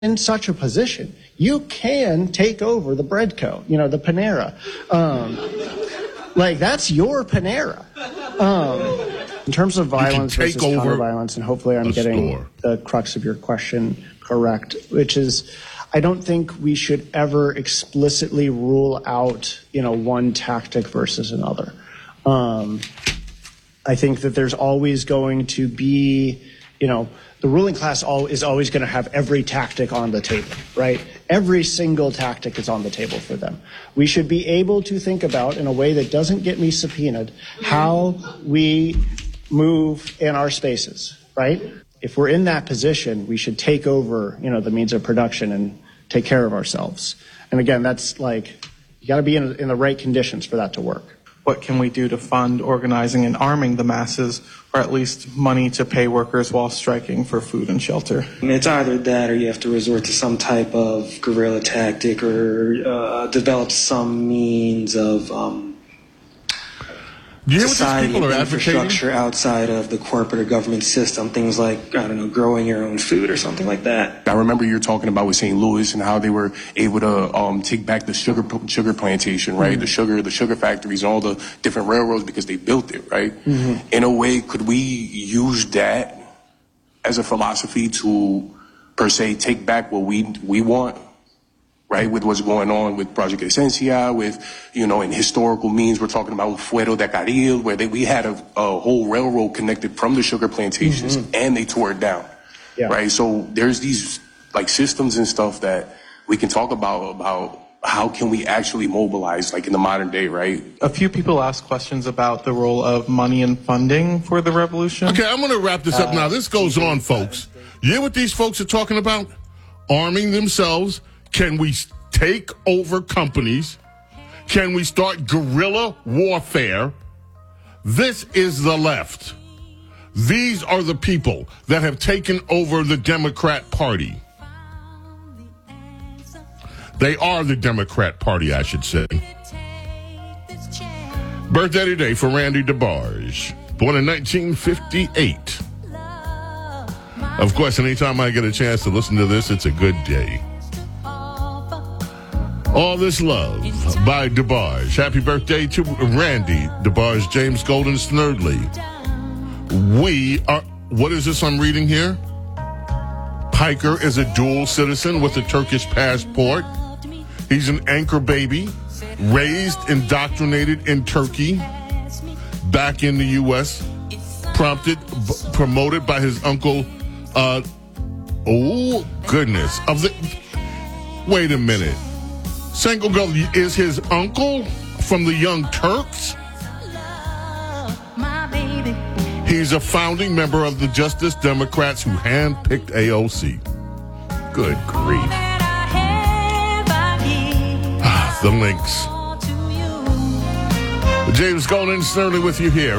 in such a position, you can take over the Breadco, the Panera. That's your Panera. In terms of violence versus counter-violence, and hopefully I'm getting the crux of your question correct, which is I don't think we should ever explicitly rule out, one tactic versus another. I think that there's always going to be, the ruling class is always going to have every tactic on the table, right? Every single tactic is on the table for them. We should be able to think about, in a way that doesn't get me subpoenaed, how we move in our spaces, right? If we're in that position, we should take over, the means of production and take care of ourselves. And again, that's you got to be in the right conditions for that to work. What can we do to fund organizing and arming the masses, or at least money to pay workers while striking for food and shelter? It's either that or you have to resort to some type of guerrilla tactic or develop some means of do you hear society what these people are infrastructure advocating? Outside of the corporate or government system, things like, growing your own food or something like that. I remember you're talking about with St. Louis and how they were able to take back the sugar plantation, right? Mm-hmm. The sugar factories, all the different railroads because they built it, right? Mm-hmm. In a way, could we use that as a philosophy to, per se, take back what we want? Right, with what's going on with Project Esencia, with, in historical means, we're talking about Fuero de Carril, where we had a whole railroad connected from the sugar plantations, and they tore it down. Yeah. Right, so there's these systems and stuff that we can talk about how can we actually mobilize, in the modern day, right? A few people asked questions about the role of money and funding for the revolution. Okay, I'm going to wrap this up now. This goes on, folks. You hear what these folks are talking about? Arming themselves. Can we take over companies? Can we start guerrilla warfare? This is the left. These are the people that have taken over the Democrat Party. They are the Democrat Party, I should say. Birthday today for Randy DeBarge, born in 1958. Of course, anytime I get a chance to listen to this, it's a good day. All This Love by DeBarge. Happy birthday to Randy DeBarge, James Golden Snerdley. We are, what is this I'm reading here? Piker is a dual citizen with a Turkish passport. He's an anchor baby, raised, indoctrinated in Turkey, back in the U.S., promoted by his uncle, wait a minute. Sanko Girl is his uncle from the Young Turks. He's a founding member of the Justice Democrats who handpicked AOC. Good grief. The links. James Golden Snerdley with you here.